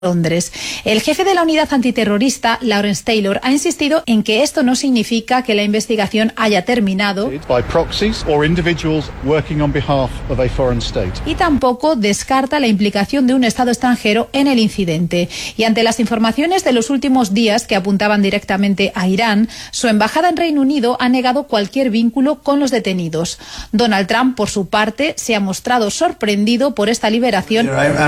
Londres. El jefe de la unidad antiterrorista, Lawrence Taylor, ha insistido en que esto no significa que la investigación haya terminado y tampoco descarta la implicación de un Estado extranjero en el incidente. Y ante las informaciones de los últimos días que apuntaban directamente a Irán, su embajada en Reino Unido ha negado cualquier vínculo con los detenidos. Donald Trump, por su parte, se ha mostrado sorprendido por esta liberación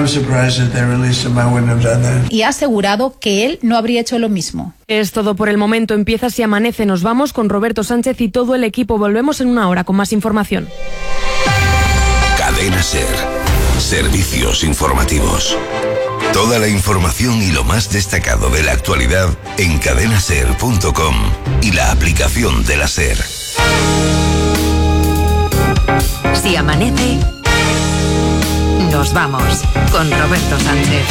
y ha asegurado que él no habría hecho lo mismo. Es todo por el momento. Empieza Si Amanece. Nos vamos con Roberto Sánchez y todo el equipo. Volvemos en una hora con más información. Cadena SER. Servicios informativos. Toda la información y lo más destacado de la actualidad en cadenaser.com y la aplicación de la SER. Si amanece, nos vamos con Roberto Sánchez.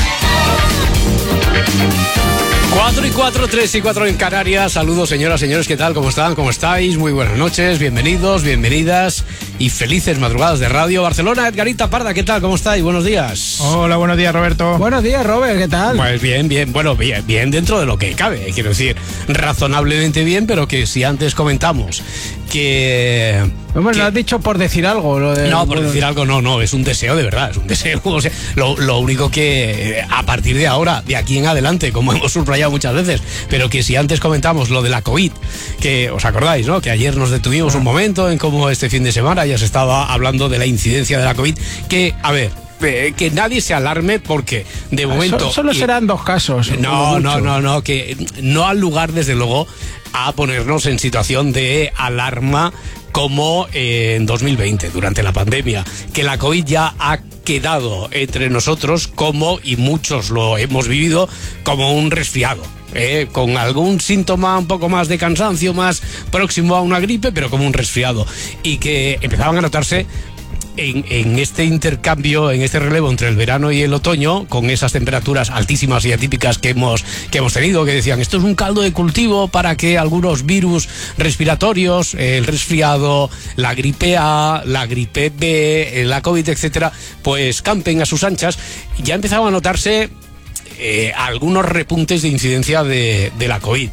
4 y 4, 3 y 4 en Canarias. Saludos, señoras, señores, ¿qué tal? ¿Cómo están? ¿Cómo estáis? Muy buenas noches, bienvenidos, bienvenidas y felices madrugadas de Radio Barcelona. Edgarita Parda, ¿qué tal? ¿Cómo estáis? Buenos días. Hola, buenos días, Roberto. Buenos días, Robert, ¿qué tal? Pues bien, bueno, bien dentro de lo que cabe, quiero decir, razonablemente bien, pero que si antes comentamos que... Bueno, lo has dicho por decir algo. Por decir algo no, es un deseo de verdad, es un deseo. O sea, lo único que a partir de ahora, de aquí en adelante, como hemos subrayado muchas veces, pero que si antes comentamos lo de la COVID, que os acordáis, ¿no? Que ayer nos detuvimos un momento en cómo este fin de semana ya se estaba hablando de la incidencia de la COVID, que, a ver, que nadie se alarme porque de momento... Solo serán 2 casos. No, que no al lugar, desde luego, a ponernos en situación de alarma como en 2020, durante la pandemia, que la COVID ya ha quedado entre nosotros como, y muchos lo hemos vivido, como un resfriado. Con algún síntoma un poco más de cansancio, más próximo a una gripe, pero como un resfriado. Y que empezaban a notarse en este intercambio, en este relevo entre el verano y el otoño, con esas temperaturas altísimas y atípicas que hemos tenido, que decían, esto es un caldo de cultivo para que algunos virus respiratorios, el resfriado, la gripe A, la gripe B, la COVID, etcétera, pues campen a sus anchas. Ya empezaban a notarse algunos repuntes de incidencia de la COVID.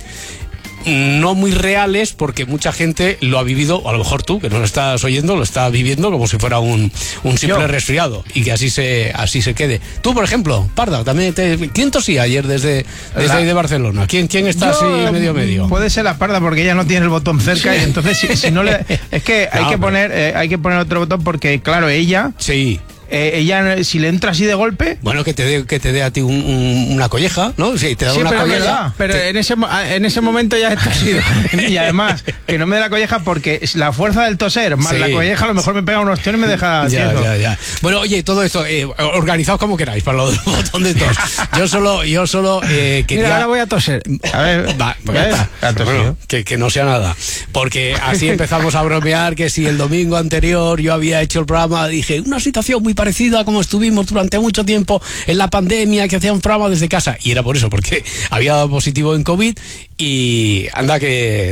No muy reales, porque mucha gente lo ha vivido, o a lo mejor tú, que no lo estás oyendo, lo está viviendo como si fuera un simple resfriado, y que así se quede. Tú, por ejemplo, Parda, también ¿quién tosía ayer desde ahí de Barcelona? ¿Quién está así medio? Puede ser la Parda, porque ella no tiene el botón cerca, sí. Y entonces si no le... Es que hay que poner otro botón, porque claro, ella... Sí. Ella, si le entra así de golpe... Bueno, que te dé a ti una colleja, ¿no? Sí, te da una colleja. Pero en ese momento ya he tosido. Y además, que no me dé la colleja, porque la fuerza del toser más la colleja, a lo mejor me pega un ostión y me deja tieso. Ya. Bueno, oye, todo esto, organizaos como queráis para lo del botón de tos. Yo solo quería... Mira, ahora voy a toser. A ver, bueno, que no sea nada. Porque así empezamos a bromear que si el domingo anterior yo había hecho el programa, dije, una situación muy parecida a como estuvimos durante mucho tiempo en la pandemia, que hacía un programa desde casa, y era por eso, porque había dado positivo en COVID, y anda que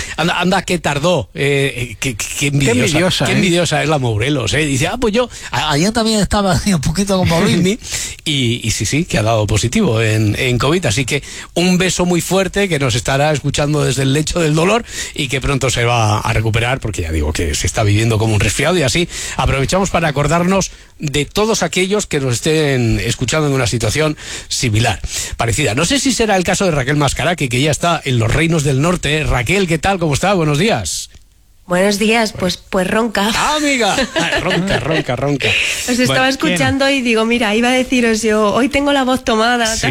tardó. Qué envidiosa es la Morelos, dice, pues yo ayer también estaba un poquito como Britney, y sí, que ha dado positivo en COVID, así que un beso muy fuerte, que nos estará escuchando desde el lecho del dolor, y que pronto se va a recuperar, porque ya digo que se está viviendo como un resfriado, y así aprovechamos para acordarnos de todos aquellos que nos estén escuchando en una situación similar, parecida. No sé si será el caso de Raquel Mascaraque, que ya está en los Reinos del Norte. Raquel, ¿qué tal? ¿Cómo está? Buenos días. Buenos días, pues ronca. ¡Ah, amiga! Ronca. Os estaba escuchando y digo, mira, iba a deciros yo, hoy tengo la voz tomada. Sí.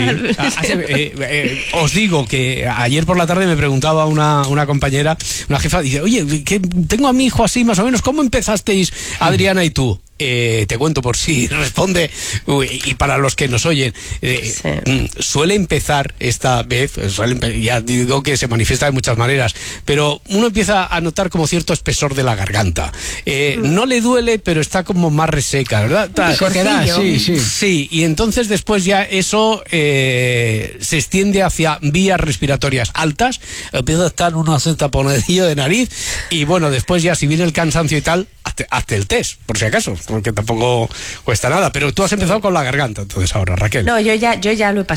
Os digo que ayer por la tarde me preguntaba una compañera, una jefa, dice, oye, que tengo a mi hijo así más o menos, ¿cómo empezasteis, Adriana y tú? Te cuento por si responde, y para los que nos oyen, suele empezar esta vez, ya digo que se manifiesta de muchas maneras, pero uno empieza a notar como cierto espesor de la garganta. No le duele, pero está como más reseca, ¿verdad? Sí, y entonces después ya eso se extiende hacia vías respiratorias altas, empieza a estar una taponadillo de nariz, y bueno, después ya si viene el cansancio y tal, hazte el test, por si acaso, porque tampoco cuesta nada. Pero tú has empezado con la garganta, entonces ahora, Raquel. No, yo ya lo he pasado.